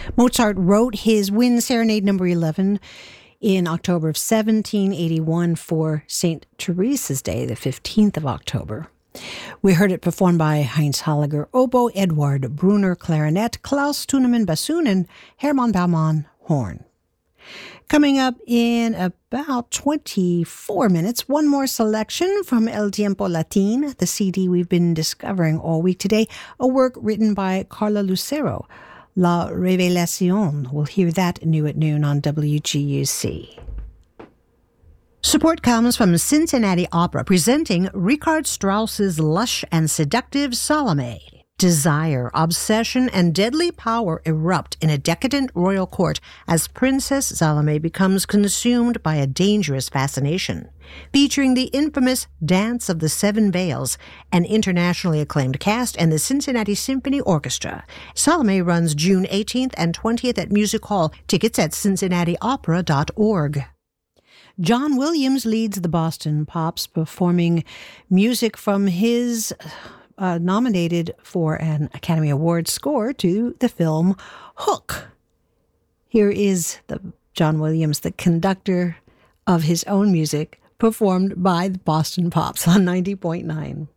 Mozart wrote his Wind Serenade number 11 in October of 1781 for St. Teresa's Day, the 15th of October. We heard it performed by Heinz Halliger oboe, Edward Brunner clarinet, Klaus Thunemann bassoon, and Hermann Baumann horn. Coming up in about 24 minutes, one more selection from El Tiempo Latin, the CD we've been discovering all week today, a work written by Carla Lucero, La Revelación. We'll hear that new at noon on WGUC. Support comes from Cincinnati Opera, presenting Richard Strauss's lush and seductive Salome. Desire, obsession, and deadly power erupt in a decadent royal court as Princess Salome becomes consumed by a dangerous fascination. Featuring the infamous Dance of the Seven Veils, an internationally acclaimed cast, and the Cincinnati Symphony Orchestra. Salome runs June 18th and 20th at Music Hall. Tickets at cincinnatiopera.org. John Williams leads the Boston Pops, performing music from his nominated for an Academy Award score to the film Hook. Here is John Williams, the conductor of his own music, performed by the Boston Pops on 90.9.